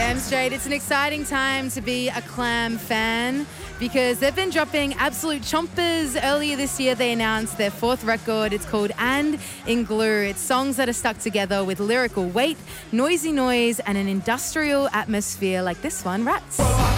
Damn straight. It's an exciting time to be a Clam fan because they've been dropping absolute chompers. Earlier this year, they announced their fourth record. It's called And in Glue. It's songs that are stuck together with lyrical weight, noisy noise, and an industrial atmosphere like this one, Rats.